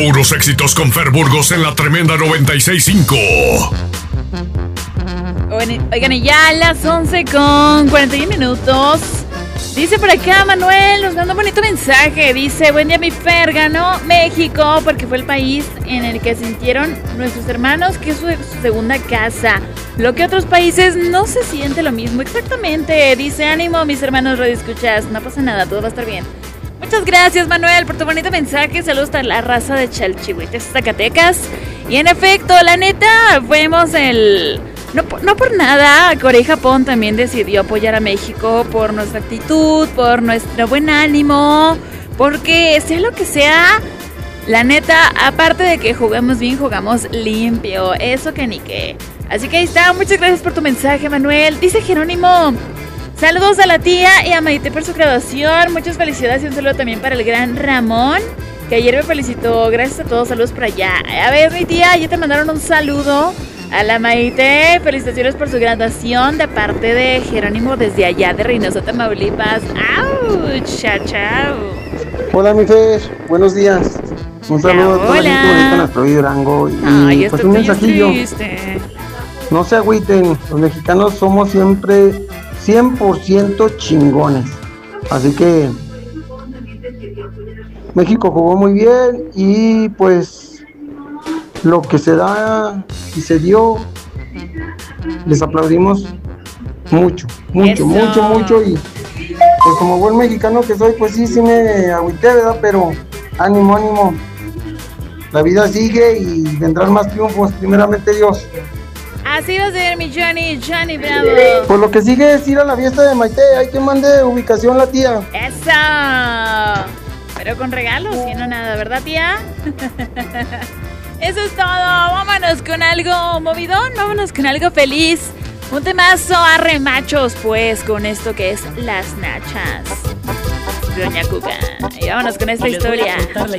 Puros éxitos con Fer Burgos en la tremenda 96.5. Oigan, y ya a las 11:41. Dice por acá Manuel, nos manda un bonito mensaje. Dice, buen día mi Fer, ganó México porque fue el país en el que sintieron nuestros hermanos que es su segunda casa. Lo que otros países no se siente lo mismo. Exactamente, dice, ánimo mis hermanos radioescuchas, no pasa nada, todo va a estar bien. Muchas gracias Manuel por tu bonito mensaje. Saludos a la raza de Chalchihuites, Zacatecas. Y en efecto, la neta, fuimos el... No por nada, Corea y Japón también decidió apoyar a México por nuestra actitud, por nuestro buen ánimo, porque sea lo que sea, la neta, aparte de que jugamos bien, jugamos limpio, eso que ni qué. Así que ahí está, muchas gracias por tu mensaje, Manuel. Dice Jerónimo, saludos a la tía y a Maite por su graduación, muchas felicidades y un saludo también para el gran Ramón, que ayer me felicitó. Gracias a todos, saludos por allá. A ver, mi tía, ya te mandaron un saludo. A la Maite, felicitaciones por su graduación de parte de Jerónimo desde allá de Reynosa, Tamaulipas. ¡Auch! ¡Chao, chao! Hola, mi Fer, buenos días. Un saludo a toda la gente bonita en nuestro Durango. Ay, pues un mensajillo. Triste. No se agüiten, los mexicanos somos siempre 100% chingones. Así que México jugó muy bien y pues lo que se da y se dio, les aplaudimos mucho y pues como buen mexicano que soy, pues sí me agüité, ¿verdad? Pero ánimo, la vida sigue y vendrán más triunfos, primeramente Dios. Así va a ser mi Johnny Bravo. Pues lo que sigue es ir a la fiesta de Maite, hay que mande ubicación la tía. ¡Eso! Pero con regalos, y no nada, ¿verdad, tía? Eso es todo, vámonos con algo movidón, vámonos con algo feliz. Un temazo a remachos, pues, con esto que es Las Nachas. Doña Cuca. Y vámonos con esta historia. Les voy a contar la